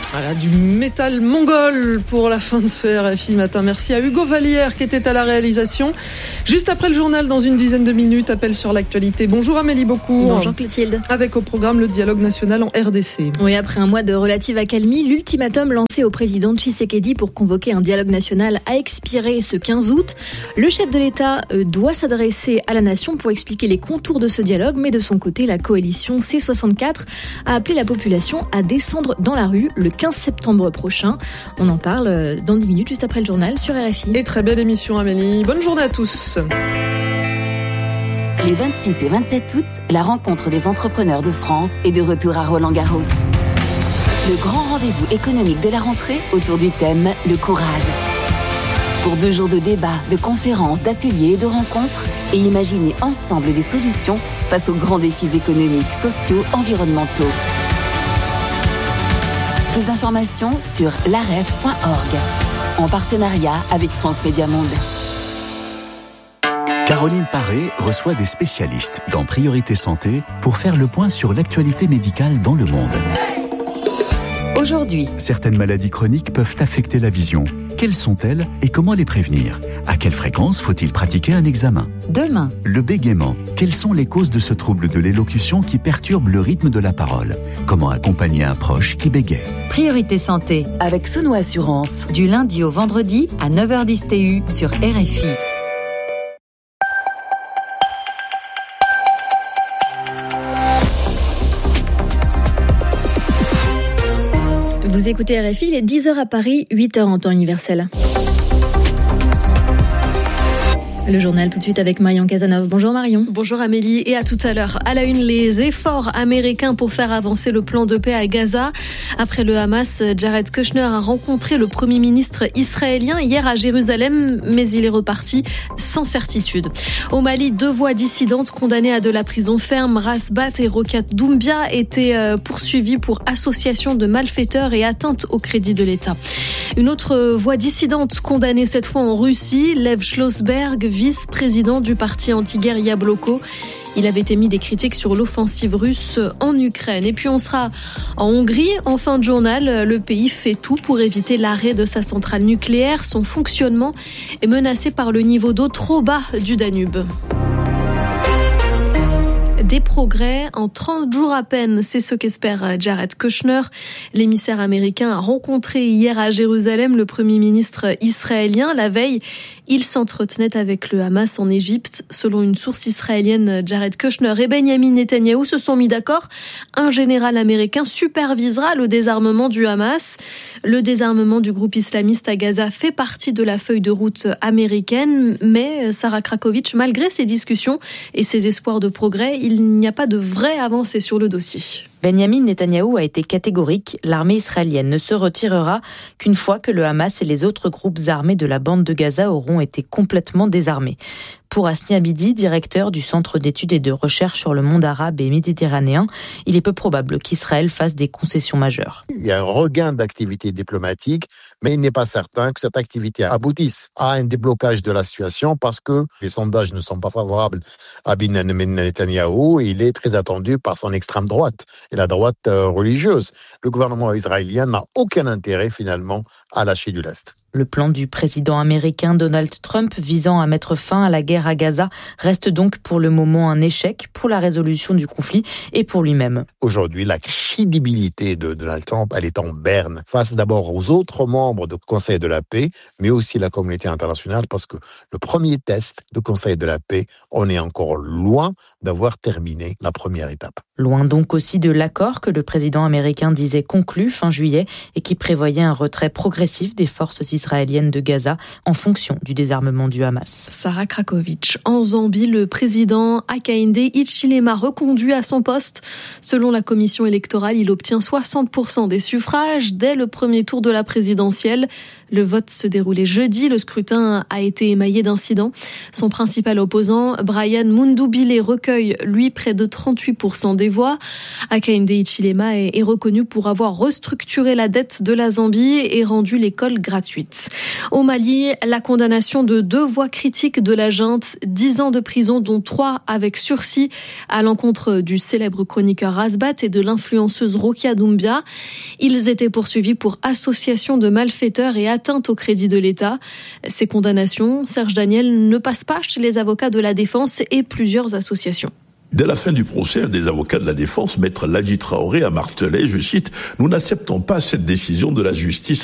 Voilà, du métal mongol pour la fin de ce RFI Matin. Merci à Hugo Vallière qui était à la réalisation. Juste après le journal, dans une dizaine de minutes, appel sur l'actualité. Bonjour Amélie Beaucourt. Bonjour Clotilde. Avec au programme le dialogue national en RDC. Oui, après un mois de relative accalmie, l'ultimatum lancé au président Tshisekedi pour convoquer un dialogue national a expiré ce 15 août. Le chef de l'État doit s'adresser à la nation pour expliquer les contours de ce dialogue, mais de son côté, la coalition C64 a appelé la population à descendre dans la rue le 15 septembre prochain. On en parle dans 10 minutes, juste après le journal sur RFI. Et très belle émission Amélie. Bonne journée à tous. Les 26 et 27 août, la rencontre des entrepreneurs de France est de retour à Roland-Garros. Le grand rendez-vous économique de la rentrée autour du thème « Le courage ». Pour 2 jours de débats, de conférences, d'ateliers et de rencontres, et imaginer ensemble des solutions face aux grands défis économiques, sociaux, environnementaux. Plus d'informations sur laref.org, en partenariat avec France Média Monde. Caroline Paré reçoit des spécialistes dans Priorité Santé pour faire le point sur l'actualité médicale dans le monde. Aujourd'hui, certaines maladies chroniques peuvent affecter la vision. Quelles sont-elles et comment les prévenir ? À quelle fréquence faut-il pratiquer un examen ? demain, Le bégaiement. Quelles sont les causes de ce trouble de l'élocution qui perturbe le rythme de la parole ? Comment accompagner un proche qui bégaie ? Priorité Santé, avec Sono Assurance. du lundi au vendredi à 9h10 TU sur RFI. Vous écoutez RFI, il est 10h à Paris, 8h en temps universel. Le journal tout de suite avec Marion Cazeneuve. Bonjour Marion. Bonjour Amélie et à tout à l'heure. À la une, les efforts américains pour faire avancer le plan de paix à Gaza. Après le Hamas, Jared Kushner a rencontré le Premier ministre israélien hier à Jérusalem, mais il est reparti sans certitude. Au Mali, 2 voix dissidentes condamnées à de la prison ferme, Rasbat et Rokat Doumbia, étaient poursuivies pour association de malfaiteurs et atteinte au crédit de l'État. Une autre voix dissidente condamnée cette fois en Russie, Lev Schlossberg, vice-président du parti anti-guerre Yabloko. Il avait émis des critiques sur l'offensive russe en Ukraine. Et puis on sera en Hongrie en fin de journal. Le pays fait tout pour éviter l'arrêt de sa centrale nucléaire. Son fonctionnement est menacé par le niveau d'eau trop bas du Danube. Des progrès en 30 jours à peine, c'est ce qu'espère Jared Kushner. L'émissaire américain a rencontré hier à Jérusalem le Premier ministre israélien. La veille, il s'entretenait avec le Hamas en Égypte. Selon une source israélienne, Jared Kushner et Benjamin Netanyahou se sont mis d'accord. Un général américain supervisera le désarmement du Hamas. Le désarmement du groupe islamiste à Gaza fait partie de la feuille de route américaine. Mais Sarah Krakowicz, malgré ces discussions et ses espoirs de progrès, il n'y a pas de vraie avancée sur le dossier. Benjamin Netanyahou a été catégorique. L'armée israélienne ne se retirera qu'une fois que le Hamas et les autres groupes armés de la bande de Gaza auront été complètement désarmés. Pour Hasni Abidi, directeur du Centre d'études et de recherche sur le monde arabe et méditerranéen, il est peu probable qu'Israël fasse des concessions majeures. Il y a un regain d'activité diplomatique, mais il n'est pas certain que cette activité aboutisse à un déblocage de la situation parce que les sondages ne sont pas favorables à Benjamin Netanyahou et il est très attendu par son extrême droite et la droite religieuse. Le gouvernement israélien n'a aucun intérêt finalement à lâcher du lest. Le plan du président américain Donald Trump visant à mettre fin à la guerre à Gaza reste donc pour le moment un échec pour la résolution du conflit et pour lui-même. Aujourd'hui, la crédibilité de Donald Trump, elle est en berne face d'abord aux autres membres du Conseil de la paix, mais aussi la communauté internationale, parce que le premier test du Conseil de la paix, on est encore loin d'avoir terminé la première étape. Loin donc aussi de l'accord que le président américain disait conclu fin juillet et qui prévoyait un retrait progressif des forces israéliennes de Gaza en fonction du désarmement du Hamas. Sarah Krakowicz. En Zambie, le président Hakainde Hichilema reconduit à son poste. Selon la commission électorale, il obtient 60% des suffrages dès le premier tour de la présidentielle. Le vote se déroulait jeudi. Le scrutin a été émaillé d'incidents. Son principal opposant, Brian Mundubile, recueille, lui, près de 38% des voix. Hakainde Hichilema est reconnu pour avoir restructuré la dette de la Zambie et rendu l'école gratuite. suite. Au Mali, la condamnation de 2 voix critiques de la junte, 10 ans de prison dont 3 avec sursis à l'encontre du célèbre chroniqueur Razbat et de l'influenceuse Rokia Doumbia. Ils étaient poursuivis pour association de malfaiteurs et atteinte au crédit de l'État. Ces condamnations, Serge Daniel, ne passent pas chez les avocats de la défense et plusieurs associations. Dès la fin du procès, un des avocats de la défense, maître Ladji Traoré, a martelé, je cite, « Nous n'acceptons pas cette décision de la justice